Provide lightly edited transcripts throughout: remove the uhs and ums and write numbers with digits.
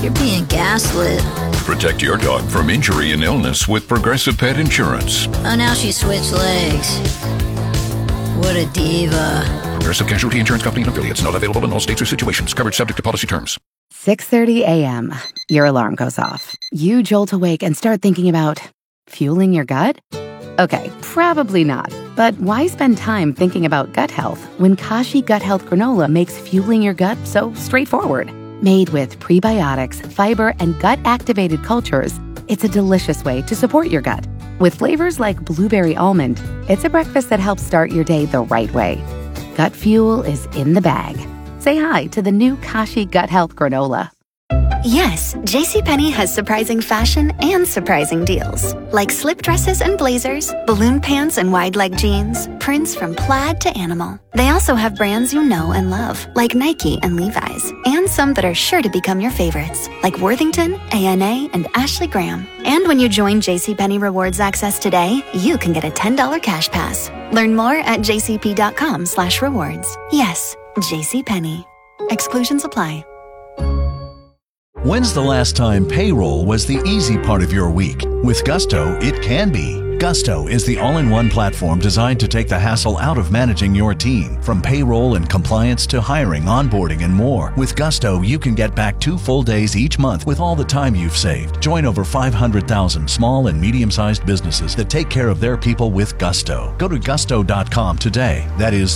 You're being gaslit. Protect your dog from injury and illness with Progressive Pet Insurance. Oh, now she switched legs. What a diva. Progressive Casualty Insurance Company and affiliates. Not available in all states or situations. Covered subject to policy terms. 6:30 a.m. Your alarm goes off. You jolt awake and start thinking about fueling your gut? Okay, probably not. But why spend time thinking about gut health when Kashi Gut Health Granola makes fueling your gut so straightforward? Made with prebiotics, fiber, and gut-activated cultures, it's a delicious way to support your gut. With flavors like blueberry almond, it's a breakfast that helps start your day the right way. Gut fuel is in the bag. Say hi to the new Kashi Gut Health Granola. Yes, JCPenney has surprising fashion and surprising deals. Like slip dresses and blazers, balloon pants and wide leg jeans, prints from plaid to animal. They also have brands you know and love, like Nike and Levi's, and some that are sure to become your favorites, like Worthington, ANA, and Ashley Graham. And when you join JCPenney Rewards Access today, you can get a $10 cash pass. Learn more at jcp.com/rewards. Yes, JCPenney. Exclusions apply. When's the last time payroll was the easy part of your week? With Gusto, it can be. Gusto is the all-in-one platform designed to take the hassle out of managing your team. From payroll and compliance to hiring, onboarding, and more. With Gusto, you can get back 2 full days each month with all the time you've saved. Join over 500,000 small and medium-sized businesses that take care of their people with Gusto. Go to gusto.com today. That is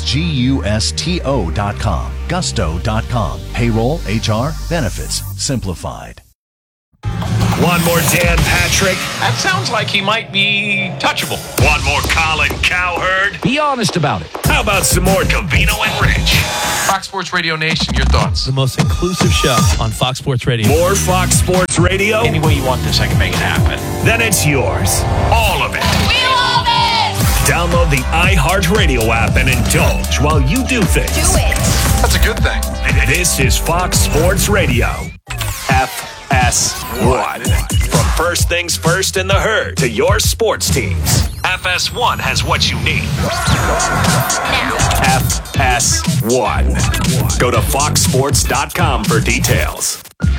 GUSTO.com. Gusto.com. Payroll, HR, benefits, simplified. One more Dan Patrick. That sounds like he might be touchable. One more Colin Cowherd. Be honest about it. How about some more Covino and Rich? Fox Sports Radio Nation, your thoughts? The most inclusive show on Fox Sports Radio. More Fox Sports Radio? Any way you want this, I can make it happen. Then it's yours. All of it. We love it! Download the iHeartRadio app and indulge while you do things. Do it. That's a good thing. This is Fox Sports Radio. FS1. From first things first in the herd to your sports teams. FS1 has what you need. FS1. Go to foxsports.com for details.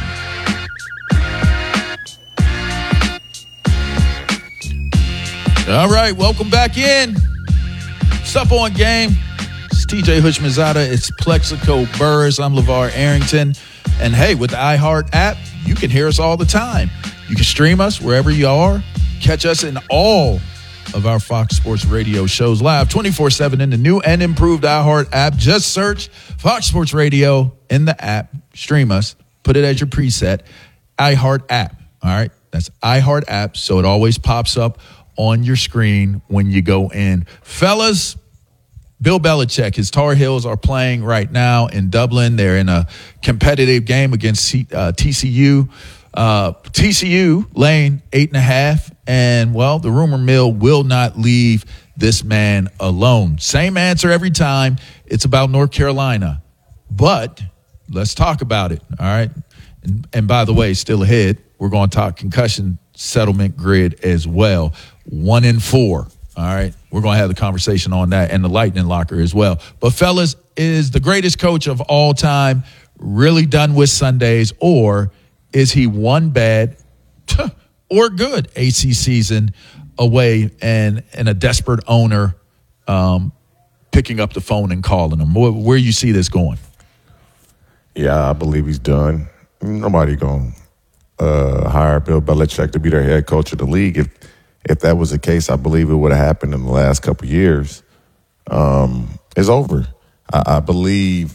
All right, welcome back in. What's up on game? It's TJ Hushmanzada. It's Plexico Burris. I'm LeVar Arrington. And hey, with the iHeart app, you can hear us all the time. You can stream us wherever you are. Catch us in all of our Fox Sports Radio shows live 24/7 in the new and improved iHeart app. Just search Fox Sports Radio in the app. Stream us. Put it as your preset. iHeart app. All right? That's iHeart app, so it always pops up on your screen when you go in. Fellas, Bill Belichick, his Tar Heels are playing right now in Dublin. They're in a competitive game against TCU. TCU laying 8.5. And, well, the rumor mill will not leave this man alone. Same answer every time. It's about North Carolina. But let's talk about it, all right? And by the way, still ahead, we're going to talk concussion settlement grid as well. 1-4. All right, we're going to have the conversation on that and the lightning locker as well. But, fellas, is the greatest coach of all time really done with Sundays, or is he one bad or good AC season away and a desperate owner picking up the phone and calling him? Where you see this going? Yeah, I believe he's done. Nobody going to hire Bill Belichick to be their head coach of the league. If that was the case, I believe it would have happened in the last couple of years. It's over. I believe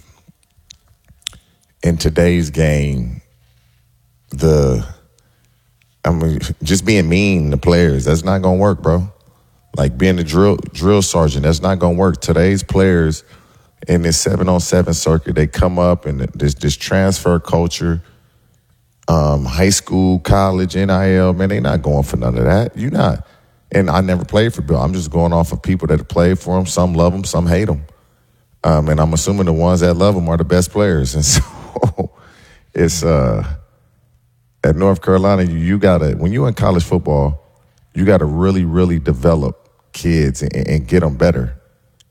in today's game, just being mean to players, that's not going to work, bro. Like being a drill sergeant, that's not going to work. Today's players in this 7-on-7 circuit, they come up and this transfer culture, high school, college, NIL, man, they not going for none of that. You not. And I never played for Bill. I'm just going off of people that have played for him. Some love him, some hate him. And I'm assuming the ones that love him are the best players. And so it's at North Carolina, you gotta, when you're in college football, you gotta really, really develop kids and get them better.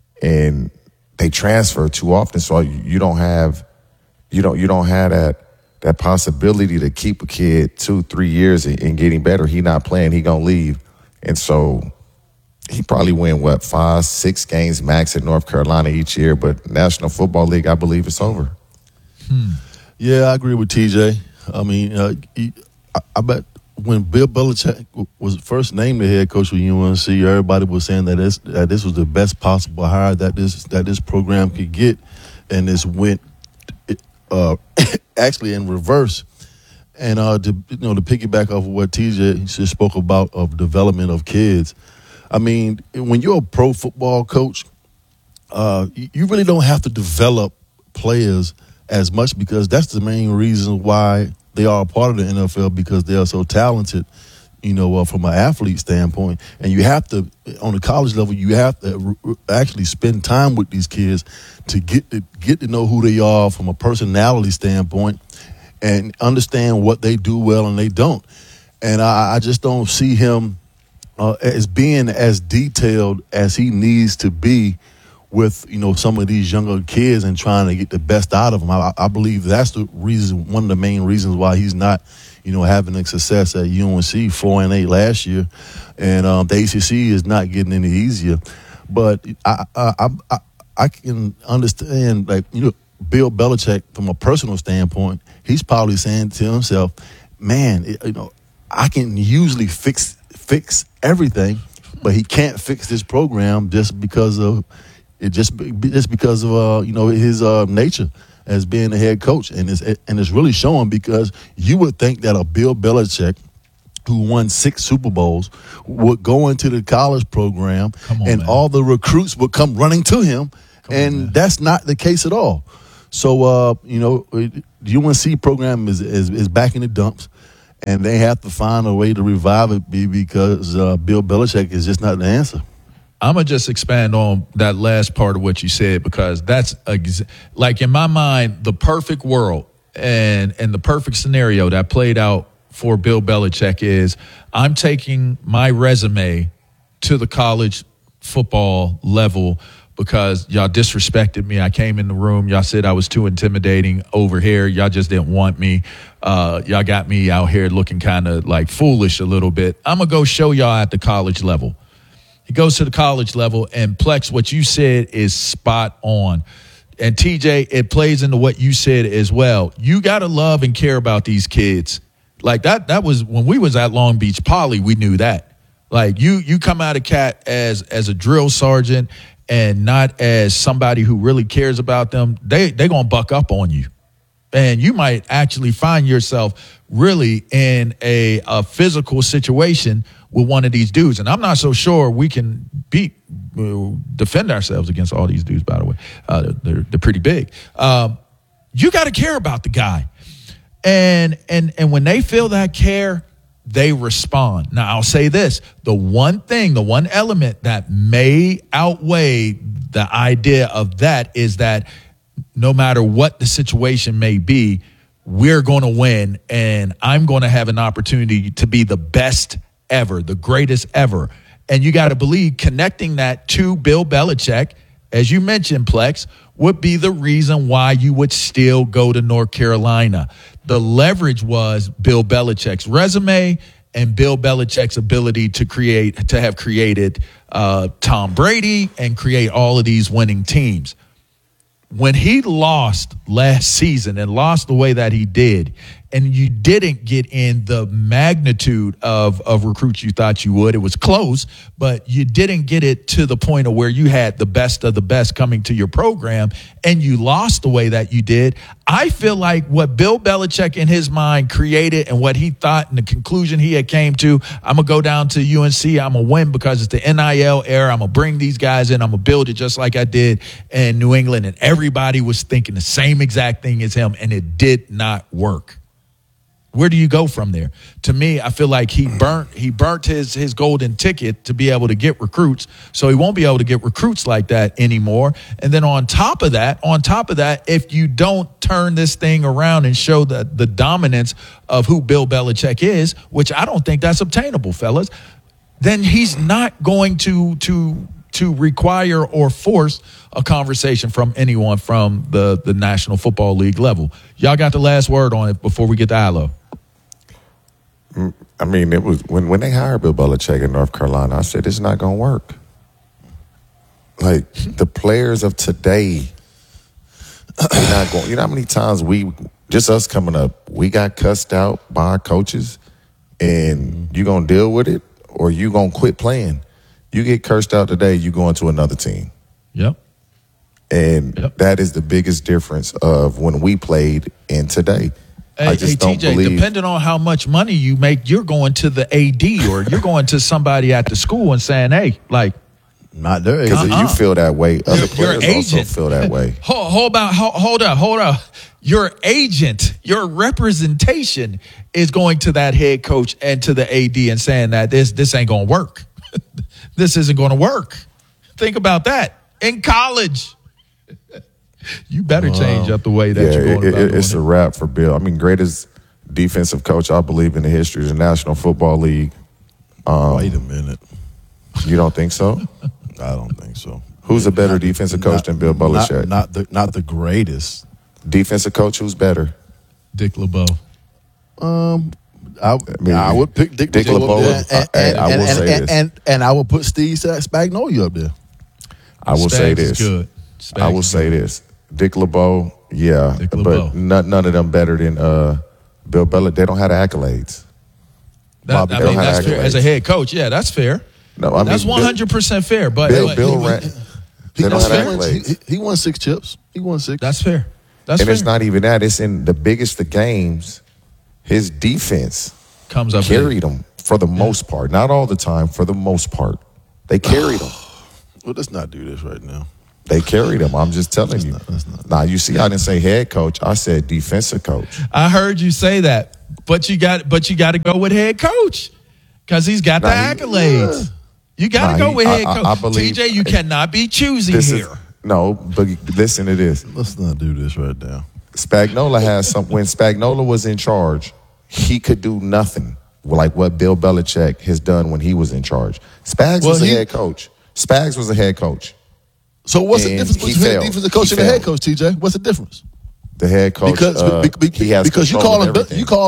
And they transfer too often, so you don't have that that possibility to keep a kid 2-3 years and getting better. He not playing, he gonna leave. And so he probably win, 5-6 games max at North Carolina each year, but National Football League, I believe it's over. Yeah, I agree with TJ. I mean, I bet when Bill Belichick was first named the head coach of UNC, everybody was saying that this was the best possible hire that this program could get, and this went actually in reverse. And to piggyback off of what TJ just spoke about of development of kids, I mean, when you're a pro football coach, you really don't have to develop players as much, because that's the main reason why they are a part of the NFL, because they are so talented, from an athlete standpoint. And you have to, on the college level, you have to actually spend time with these kids to get to know who they are from a personality standpoint and understand what they do well and they don't. And I just don't see him as being as detailed as he needs to be with, some of these younger kids and trying to get the best out of them. I believe that's the reason, one of the main reasons why he's not, having a success at UNC, 4-8 last year. And the ACC is not getting any easier. But I can understand, Bill Belichick, from a personal standpoint, he's probably saying to himself, man, I can usually fix everything, but he can't fix this program just because of his nature as being the head coach, and it's really showing, because you would think that a Bill Belichick who won 6 Super Bowls would go into the college program and all the recruits would come running to him, and that's not the case at all. So the UNC program is back in the dumps, and they have to find a way to revive it because Bill Belichick is just not the answer. I'm going to just expand on that last part of what you said, because that's like, in my mind, the perfect world and the perfect scenario that played out for Bill Belichick is, I'm taking my resume to the college football level because y'all disrespected me. I came in the room. Y'all said I was too intimidating over here. Y'all just didn't want me. Y'all got me out here looking kind of like foolish a little bit. I'm going to go show y'all at the college level. He goes to the college level, and Plex, what you said is spot on. And TJ, it plays into what you said as well. You got to love and care about these kids. Like that was when we was at Long Beach Poly, we knew that. Like you come out of Cat as a drill sergeant and not as somebody who really cares about them, they going to buck up on you. And you might actually find yourself really in a physical situation with one of these dudes. And I'm not so sure we can defend ourselves against all these dudes, by the way. They're pretty big. You got to care about the guy. And when they feel that care, they respond. Now, I'll say this. The one element that may outweigh the idea of that is that no matter what the situation may be, we're going to win, and I'm going to have an opportunity to be the best ever, the greatest ever. And you got to believe connecting that to Bill Belichick, as you mentioned, Plex, would be the reason why you would still go to North Carolina. The leverage was Bill Belichick's resume and Bill Belichick's ability to have created Tom Brady and create all of these winning teams. When he lost last season and lost the way that he did, and you didn't get in the magnitude of recruits you thought you would, it was close, but you didn't get it to the point of where you had the best of the best coming to your program, and you lost the way that you did. I feel like what Bill Belichick in his mind created and what he thought and the conclusion he had came to, I'm going to go down to UNC, I'm going to win because it's the NIL era, I'm going to bring these guys in, I'm going to build it just like I did in New England, and everybody was thinking the same exact thing as him, and it did not work. Where do you go from there? To me, I feel like he burnt his golden ticket to be able to get recruits, so he won't be able to get recruits like that anymore. And then on top of that, if you don't turn this thing around and show the dominance of who Bill Belichick is, which I don't think that's obtainable, fellas, then he's not going to to require or force a conversation from anyone from the National Football League level. Y'all got the last word on it before we get to Ilo. I mean, it was when they hired Bill Belichick in North Carolina, I said, it's not going to work. Like, the players of today, they're not going. You know how many times just us coming up, we got cussed out by our coaches, and you going to deal with it, or you going to quit playing. You get cursed out today, you go into another team. Yep. And that is the biggest difference of when we played and today. I just don't TJ, believe. Depending on how much money you make, you're going to the AD or you're going to somebody at the school and saying, hey, like, not there. Because if you feel that way, other players also feel that way. Hold up. Your agent, your representation is going to that head coach and to the AD and saying that this ain't going to work. This isn't going to work. Think about that. In college, you better change up the way that you're going about it's a wrap for Bill. I mean, greatest defensive coach, I believe, in the history of the National Football League. Wait a minute. You don't think so? I don't think so. Who's a better defensive coach than Bill Belichick? Not the greatest. Defensive coach, who's better? Dick LeBeau. I would pick Dick LeBeau. I will say this. And I would put Steve Spagnuolo up there. I will say this. Good. I will say this. Dick LeBeau, but none of them better than Bill Belichick. They don't have the accolades. That's fair. As a head coach, that's fair. No, I mean, that's 100% fair. But Bill ran. They don't have accolades. He won 6 chips. He won 6. That's fair. It's not even that. It's in the biggest of games. His defense comes up carried them for the most part. Not all the time. For the most part, they carried them. Well, let's not do this right now. They carried him. I'm just telling you. Now, you see, I didn't say head coach. I said defensive coach. I heard you say that, but you got to go with head coach because he's got the accolades. You got to go with head coach. I believe, TJ, you cannot be choosy here. But listen to this. Let's not do this right now. Spagnuolo has some. When Spagnuolo was in charge, he could do nothing like what Bill Belichick has done when he was in charge. Spags was a head coach. Spags was a head coach. So what's the difference between the defensive coach and the head coach, TJ? What's the difference? The head coach because you call him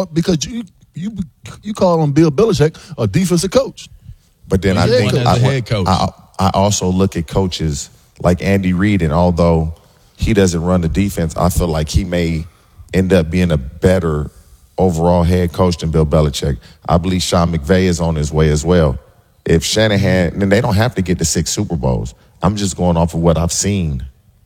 you call him Bill Belichick a defensive coach. But then I think I also look at coaches like Andy Reid, and although he doesn't run the defense, I feel like he may end up being a better overall head coach than Bill Belichick. I believe Sean McVay is on his way as well. If Shanahan, then they don't have to get to 6 Super Bowls. I'm just going off of what I've seen.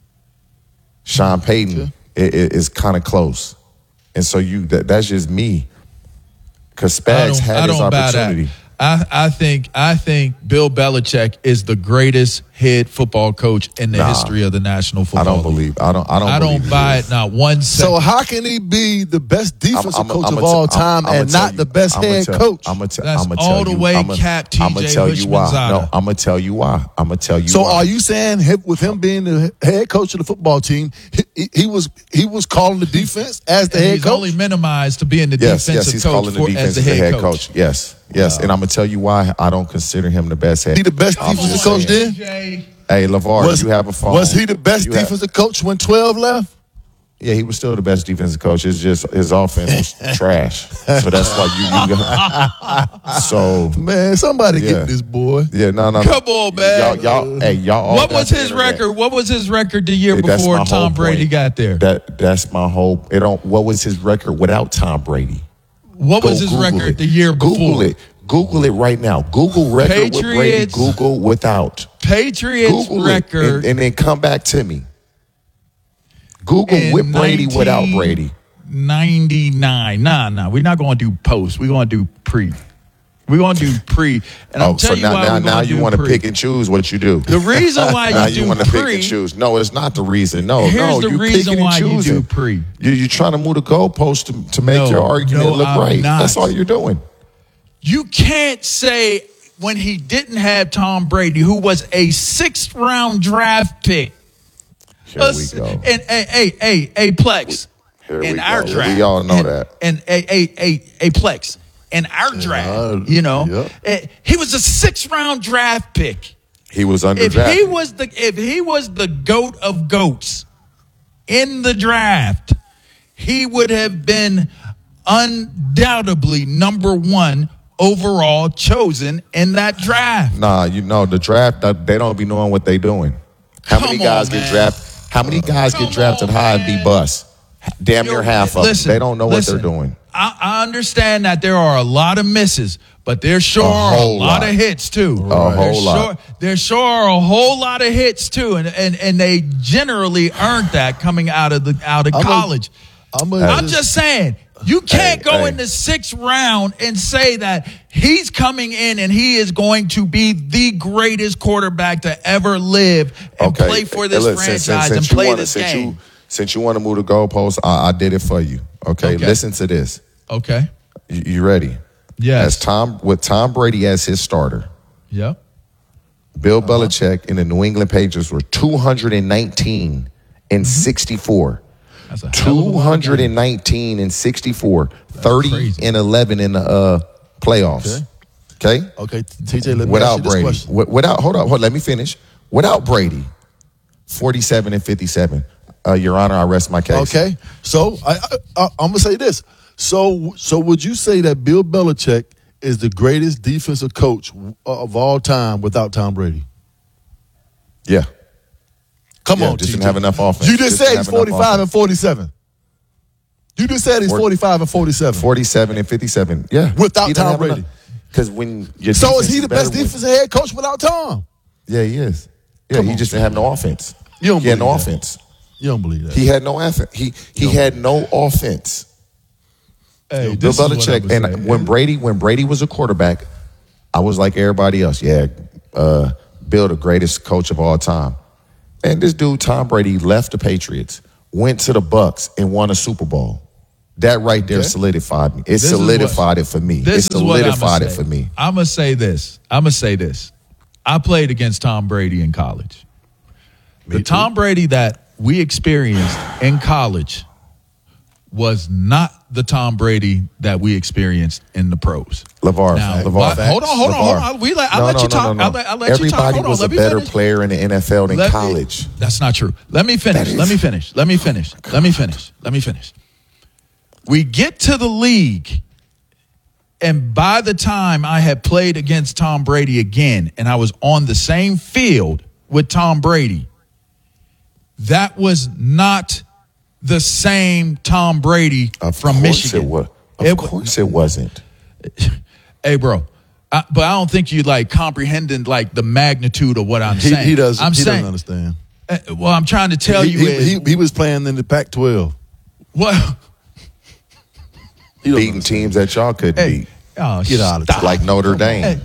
Sean Payton is kind of close. And so that's just me. Because Spags had his opportunity. I think Bill Belichick is the greatest head football coach in the history of the National Football League. I don't buy it. Not 1 second. So how can he be the best defensive coach of all time and not the best head coach? That's all the way Cap TJ Hushmanzada. No, I'm gonna tell you why. So are you saying with him being the head coach of the football team, he was calling the defense as the head coach? He's only minimized to being the defensive coach as the head coach. Yes, and I'm going to tell you why I don't consider him the best head coach. He the best defensive coach then? Hey, LeVar, you have a phone. Was he the best defensive coach when 12 left? Yeah, he was still the best defensive coach. It's just his offense was trash. So that's why you got. So man, somebody get this boy. Yeah, no. Come on, man. Y'all. What was his record? What was his record the year before Tom Brady got there? That's my whole. What was his record without Tom Brady? What was his record the year before? Google it right now. Google record with Brady. Google without. Patriots record. And then come back to me. Google with Brady without Brady. 99. Nah. We're not going to do post. We're going to do pre. We're going to do pre. And I'll tell you why now you want to pick and choose what you do. The reason why you want to pick and choose. No, it's not the reason. Here's the reason why you do pre. You're trying to move the goalpost to make your argument look right. That's all you're doing. You can't say when he didn't have Tom Brady, who was a 6th round draft pick. Here we go. And a Plex in our draft. We all know that. And a Plex in our draft. He was a 6th round draft pick. He was If underdrafted. he was the GOAT of GOATs in the draft, he would have been undoubtedly number 1 overall chosen in that draft. Nah, the draft, they don't be knowing what they doing. How many guys get drafted? How many guys get drafted high and be bust? Damn near half of them. They don't know what they're doing. I understand that there are a lot of misses, but there sure are a lot of hits too. A whole lot. There sure are a whole lot of hits too, and they generally earned that coming out of college. I'm just saying, you can't go in the 6th round and say that he's coming in and he is going to be the greatest quarterback to ever live and play for this franchise and play this game. Since you want to move the goalposts, I did it for you. Okay, listen to this. Okay, you ready? Yes. With Tom Brady as his starter. Yep. Bill Belichick and the New England Patriots were 219 and 64. That's a 219 and 64, 30 and 11 in the playoffs. Okay. TJ, let me without ask you this Brady. question. Hold on, let me finish. Without Brady, 47 and 57. Your Honor, I rest my case. Okay, so I'm gonna say this. So would you say that Bill Belichick is the greatest defensive coach of all time without Tom Brady? Yeah. Come on, just TJ. didn't have enough offense. You just said he's 45 and 47. You just said he's 45 and 47. 47 and 57. Yeah. Without Tom Brady. Because when your So is he the best defensive head coach without Tom? Yeah, he is. Yeah, he just didn't have no offense. You don't he had no believe that. offense. You don't believe that. He had no offense. He had no offense. Hey, Bill Belichick, and when Brady was a quarterback, I was like everybody else. Yeah, Bill, the greatest coach of all time. And this dude, Tom Brady, left the Patriots, went to the Bucks, and won a Super Bowl. That right there solidified me. It solidified it for me. It solidified it for me. I'm going to say this. I played against Tom Brady in college. The Tom Brady that we experienced in college was not the Tom Brady that we experienced in the pros. LeVar. Hold on. I'll let you talk. I'll let you talk. Everybody was a better player in the NFL than college. That's not true. Let me finish. We get to the league, and by the time I had played against Tom Brady again, and I was on the same field with Tom Brady, that was not the same Tom Brady from Michigan. Of course it wasn't. Hey, bro. But I don't think you comprehending the magnitude of what I'm saying. He doesn't understand. Well, I'm trying to tell you. He was playing in the Pac-12. Well, beating teams that y'all couldn't beat. Oh, get out of like Notre Dame.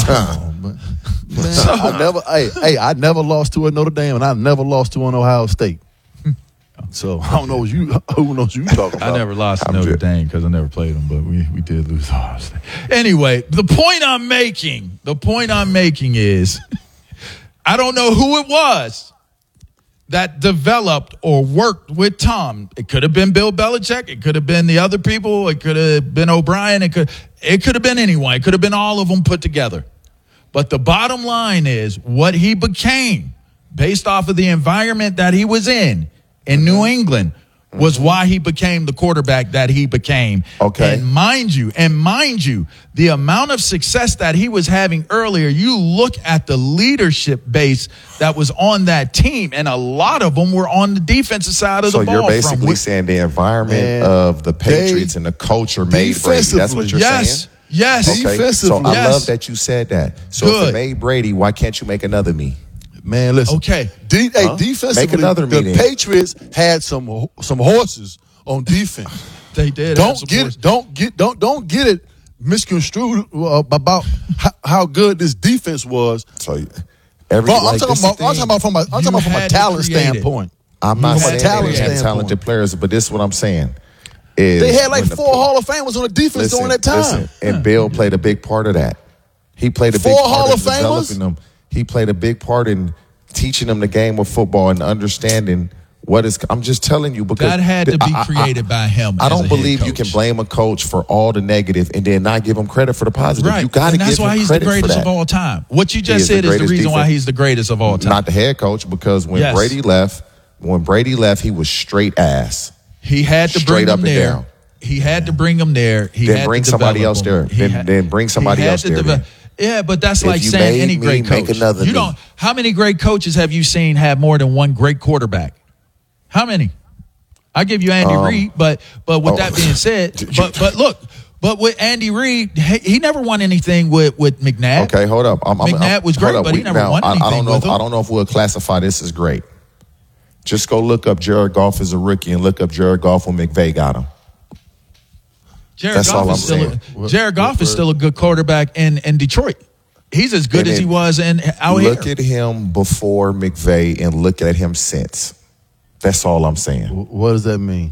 I never lost to a Notre Dame, and I never lost to an Ohio State. So I don't know who knows you talking about. I never lost to Notre Dame because I never played them, but we did lose Ohio State. Anyway, the point I'm making is I don't know who it was that developed or worked with Tom. It could have been Bill Belichick. It could have been the other people. It could have been O'Brien. It could have been anyone. It could have been all of them put together. But the bottom line is what he became based off of the environment that he was in New England was why he became the quarterback that he became. Okay. And mind you, the amount of success that he was having earlier, you look at the leadership base that was on that team, and a lot of them were on the defensive side of the ball. So you're basically saying the environment of the Patriots and the culture made Brady. That's what you're saying? Yes. Okay. So I love that you said that. So if it made Brady, why can't you make another me? Man, listen. Okay. Defensively, make another the Patriots had some horses on defense. They did. Don't get it misconstrued about how good this defense was. So I'm talking about from a talent standpoint. I'm not saying talent they had talented players, but this is what I'm saying. They had 4 Hall of Famers on the defense during that time. And Bill played a big part of that. He played a big part in developing them. He played a big part in teaching them the game of football and understanding I'm just telling you because that had to be created by him. I don't believe you can blame a coach for all the negative and then not give him credit for the positive. Right. You got to give him credit for that. That's why he's the greatest of all time. What you just said is the reason why he's the greatest of all time. Not the head coach, because when Brady left, he was straight ass. He had to bring him there. He had to bring him there. Then bring somebody else there. Then bring somebody else there. Yeah, but that's like saying any great coach. How many great coaches have you seen have more than one great quarterback? How many? I give you Andy Reid, but with that being said, but with Andy Reid, he never won anything with McNabb. Okay, hold up. McNabb was great, but he never won anything with him. I don't know if we'll classify this as great. Just go look up Jared Goff as a rookie and look up Jared Goff when McVay got him. Jared Goff is still a good quarterback in Detroit. He's as good as he was out here. Look at him before McVay and look at him since. That's all I'm saying. What does that mean?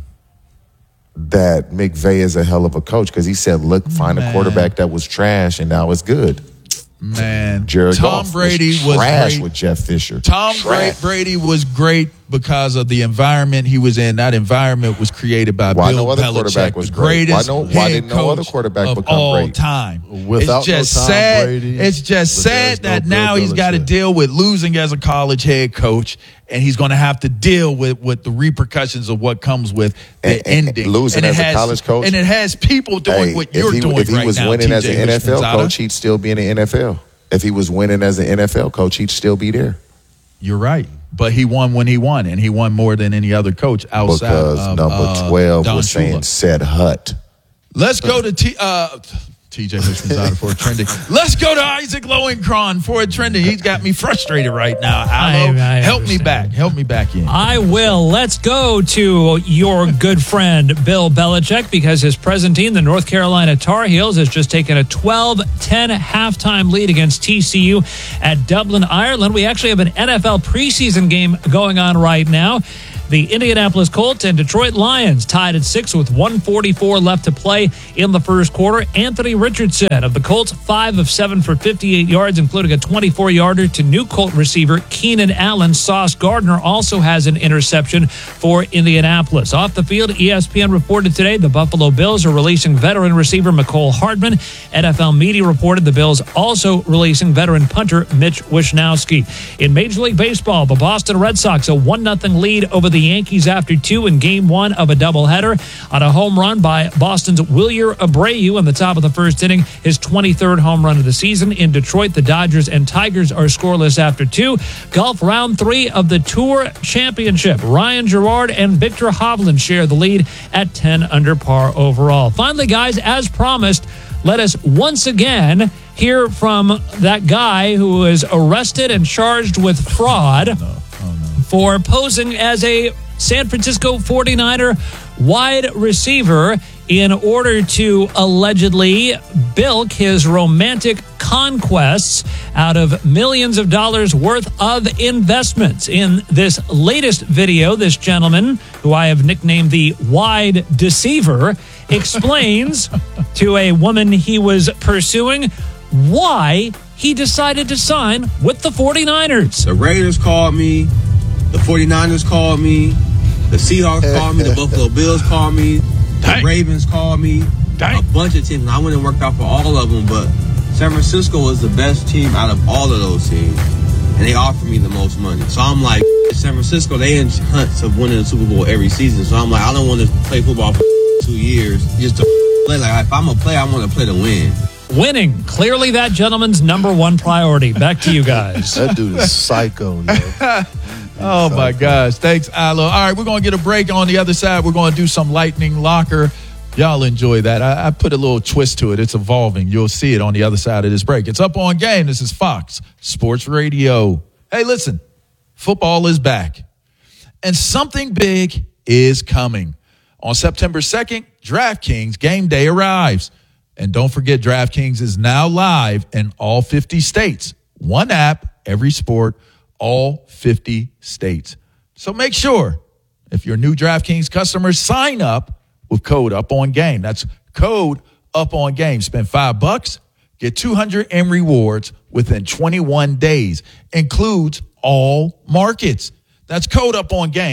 That McVay is a hell of a coach because he said, find a quarterback that was trash and now it's good. Man, Jared Tom Goff Brady was trash great with Jeff Fisher. Brady was great because of the environment he was in. That environment was created by Bill no other Belichick, quarterback was the great? greatest Why didn't no other quarterback become all great? Time. Without it's just Tom sad. Brady, it's just sad that now he's got to deal with losing as a college head coach, and he's going to have to deal with the repercussions of what comes with the ending. Losing as a college coach. And it has people doing what you're doing right now. If he was winning as an NFL coach, he'd still be in the NFL. If he was winning as an NFL coach, he'd still be there. You're right. But he won when he won, and he won more than any other coach outside because number 12 Don was saying Shula. said Hut. Let's go to TJ Hushmanzada for a trending. Let's go to Isaac Lowenkron for a trending. He's got me frustrated right now. Help me back. Help me back in. I will. Let's go to your good friend, Bill Belichick, because his present team, the North Carolina Tar Heels, has just taken a 12-10 halftime lead against TCU at Dublin, Ireland. We actually have an NFL preseason game going on right now. The Indianapolis Colts and Detroit Lions tied at 6 with 1:44 left to play in the first quarter. Anthony Richardson of the Colts, 5 of 7 for 58 yards, including a 24-yarder to new Colt receiver Keenan Allen. Sauce Gardner also has an interception for Indianapolis. Off the field, ESPN reported today the Buffalo Bills are releasing veteran receiver Mecole Hardman. NFL Media reported the Bills also releasing veteran punter Mitch Wishnowsky. In Major League Baseball, the Boston Red Sox a 1-0 lead over the Yankees after 2 in Game 1 of a doubleheader on a home run by Boston's Wilyer Abreu in the top of the first inning, his 23rd home run of the season. In Detroit, the Dodgers and Tigers are scoreless after 2. Golf round 3 of the Tour Championship. Ryan Gerard and Victor Hovland share the lead at 10 under par overall. Finally, guys, as promised, let us once again hear from that guy who was arrested and charged with fraud for posing as a San Francisco 49er wide receiver in order to allegedly bilk his romantic conquests out of millions of dollars worth of investments. In this latest video, this gentleman, who I have nicknamed the Wide Deceiver, explains to a woman he was pursuing why he decided to sign with the 49ers. The Raiders called me. The 49ers called me. The Seahawks called me. The Buffalo Bills called me. The Ravens called me. A bunch of teams. And I went and worked out for all of them, but San Francisco was the best team out of all of those teams. And they offered me the most money. So I'm like, San Francisco, they in hunts of winning the Super Bowl every season. So I'm like, I don't want to play football for 2 years just to play. Like, if I'm a player, I want to play to win. Winning, clearly that gentleman's number one priority. Back to you guys. That dude is psycho, yo. Oh, my gosh. Thanks, Ilo. All right, we're going to get a break. On the other side, we're going to do some lightning locker. Y'all enjoy that. I put a little twist to it. It's evolving. You'll see it on the other side of this break. It's Up On Game. This is Fox Sports Radio. Hey, listen, football is back, and something big is coming. On September 2nd, DraftKings Game Day arrives. And don't forget, DraftKings is now live in all 50 states. One app, every sport, all 50 states. So make sure, if you're a new DraftKings customer, sign up with code UPONGAME. That's code UPONGAME. Spend $5, get $200 in rewards within 21 days. Includes all markets. That's code UPONGAME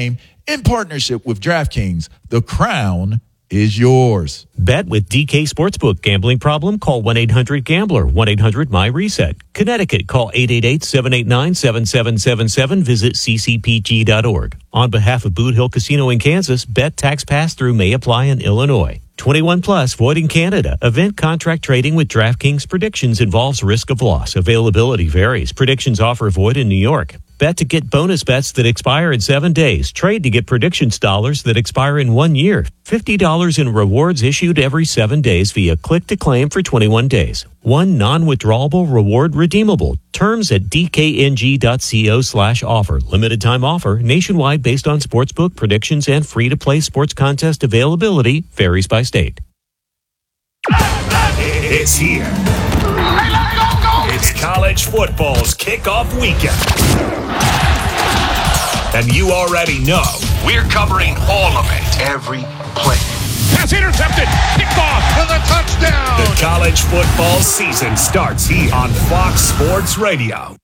in partnership with DraftKings. The crown is yours. Bet with DK Sportsbook. Gambling problem? Call 1-800-GAMBLER. 1-800-MY-RESET. Connecticut. Call 888-789-7777. Visit ccpg.org. On behalf of Boot Hill Casino in Kansas, bet tax pass-through may apply in Illinois. 21 plus, void in Canada. Event contract trading with DraftKings predictions involves risk of loss. Availability varies. Predictions offer void in New York. Bet to get bonus bets that expire in 7 days. Trade to get predictions dollars that expire in 1 year. $50 in rewards issued every 7 days via click to claim for 21 days. One non-withdrawable reward redeemable. Terms at dkng.co/offer. Limited time offer. Nationwide based on sportsbook predictions and free-to-play sports contest availability. Varies by state. It's here. It's college football's kickoff weekend. And you already know we're covering all of it. Every play. Pass intercepted. Picked off for the touchdown. The college football season starts here on Fox Sports Radio.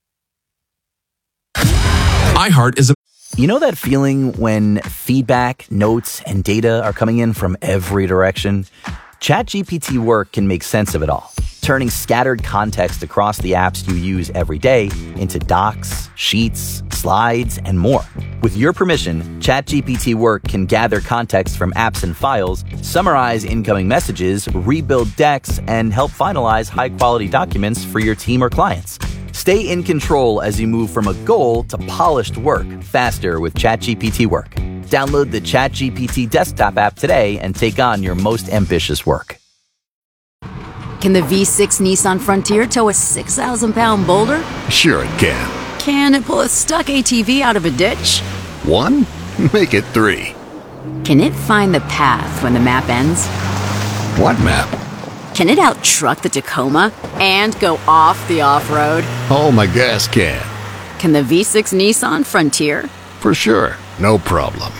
iHeart is a... You know that feeling when feedback, notes, and data are coming in from every direction? ChatGPT Work can make sense of it all, turning scattered context across the apps you use every day into docs, sheets, slides, and more. With your permission, ChatGPT Work can gather context from apps and files, summarize incoming messages, rebuild decks, and help finalize high-quality documents for your team or clients. Stay in control as you move from a goal to polished work faster with ChatGPT Work. Download the ChatGPT desktop app today and take on your most ambitious work. Can the V6 Nissan Frontier tow a 6,000-pound boulder? Sure it can. Can it pull a stuck ATV out of a ditch? 1? Make it 3. Can it find the path when the map ends? What map? Can it out-truck the Tacoma and go off the off-road? Oh, my gas can. Can the V6 Nissan Frontier? For sure. No problem.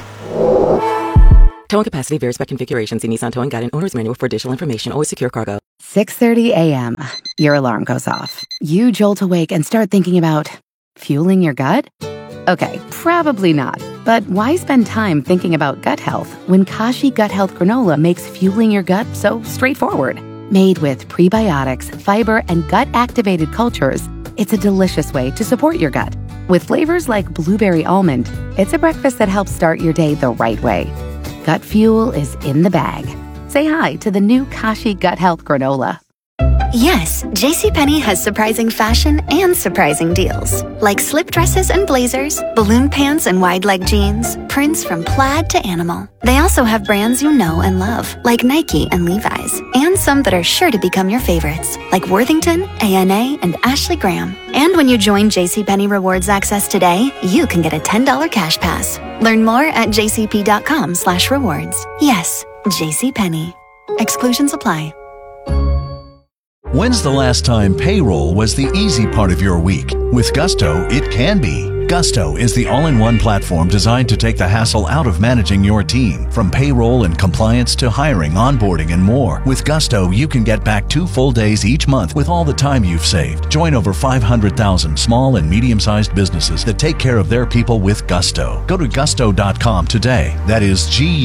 Towing capacity varies by configuration. See Nissan Towing Guide and Owner's Manual for additional information. Always secure cargo. 6:30 a.m. Your alarm goes off. You jolt awake and start thinking about fueling your gut? Okay, probably not. But why spend time thinking about gut health when Kashi Gut Health Granola makes fueling your gut so straightforward? Made with prebiotics, fiber, and gut-activated cultures, it's a delicious way to support your gut. With flavors like blueberry almond, it's a breakfast that helps start your day the right way. Gut fuel is in the bag. Say hi to the new Kashi Gut Health Granola. Yes, JCPenney has surprising fashion and surprising deals. Like slip dresses and blazers, balloon pants and wide leg jeans, prints from plaid to animal. They also have brands you know and love, like Nike and Levi's, and some that are sure to become your favorites, like Worthington, A&A, and Ashley Graham. And when you join JCPenney Rewards Access today, you can get a $10 cash pass. Learn more at jcp.com/rewards. Yes, JCPenney. Exclusions apply. When's the last time payroll was the easy part of your week? With Gusto, it can be. Gusto is the all-in-one platform designed to take the hassle out of managing your team. From payroll and compliance to hiring, onboarding, and more. With Gusto, you can get back 2 full days each month with all the time you've saved. Join over 500,000 small and medium-sized businesses that take care of their people with Gusto. Go to gusto.com today. That is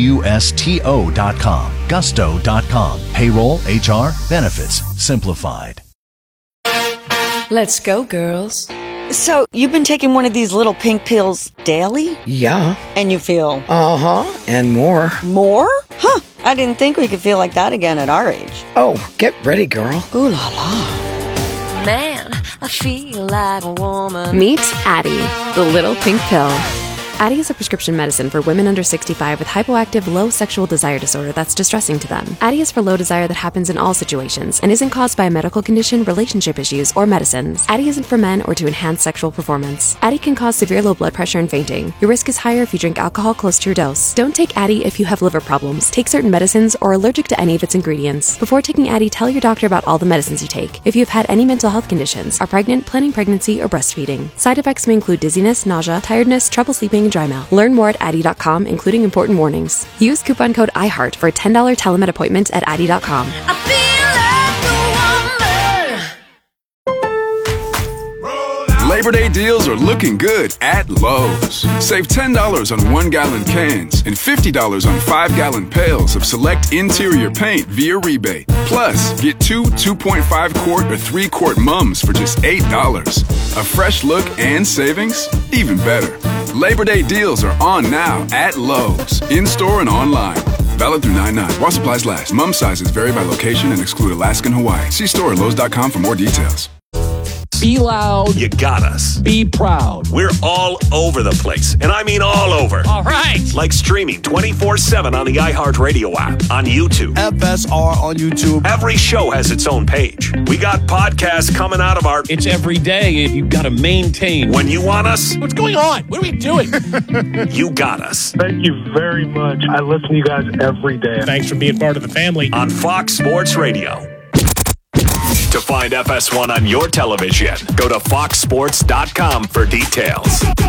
Gusto.com. Gusto.com. Payroll, HR, benefits, simplified. Let's go, girls. So, you've been taking one of these little pink pills daily? Yeah. And you feel? Uh-huh. And more. More? Huh. I didn't think we could feel like that again at our age. Oh, get ready, girl. Ooh la la. Man, I feel like a woman. Meet Addie, the little pink pill. Addie is a prescription medicine for women under 65 with hypoactive low sexual desire disorder that's distressing to them. Addie is for low desire that happens in all situations and isn't caused by a medical condition, relationship issues, or medicines. Addie isn't for men or to enhance sexual performance. Addie can cause severe low blood pressure and fainting. Your risk is higher if you drink alcohol close to your dose. Don't take Addie if you have liver problems, take certain medicines, or are allergic to any of its ingredients. Before taking Addie, tell your doctor about all the medicines you take. If you have had any mental health conditions, are pregnant, planning pregnancy, or breastfeeding. Side effects may include dizziness, nausea, tiredness, trouble sleeping, and dry mouth. Learn more at Addie.com, including important warnings. Use coupon code IHEART for a $10 telemed appointment at Addie.com. Labor Day deals are looking good at Lowe's. Save $10 on 1-gallon cans and $50 on 5-gallon pails of select interior paint via rebate. Plus, get 2 2.5-quart or 3-quart mums for just $8. A fresh look and savings? Even better. Labor Day deals are on now at Lowe's, in-store and online. Valid through 9/9. While supplies last. Mum sizes vary by location and exclude Alaska and Hawaii. See store at Lowe's.com for more details. Be loud. You got us. Be proud. We're all over the place. And I mean all over. All right. Like streaming 24/7 on the iHeartRadio app, on YouTube. FSR on YouTube. Every show has its own page. We got podcasts coming out of our... It's every day. You've got to maintain. When you want us... What's going on? What are we doing? You got us. Thank you very much. I listen to you guys every day. Thanks for being part of the family. On Fox Sports Radio. To find FS1 on your television, go to foxsports.com for details.